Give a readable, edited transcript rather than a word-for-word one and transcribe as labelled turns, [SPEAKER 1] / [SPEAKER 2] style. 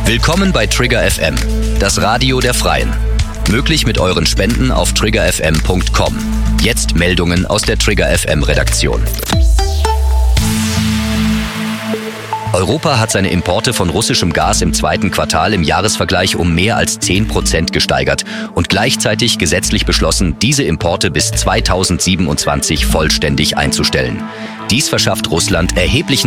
[SPEAKER 1] Willkommen bei Trigger FM, das Radio der Freien. Möglich mit euren Spenden auf triggerfm.com. Jetzt Meldungen aus der Trigger FM Redaktion. Europa hat seine Importe von russischem Gas im zweiten Quartal im Jahresvergleich um mehr als 10% gesteigert und gleichzeitig gesetzlich beschlossen, diese Importe bis 2027 vollständig einzustellen. Dies verschafft Russland erheblichen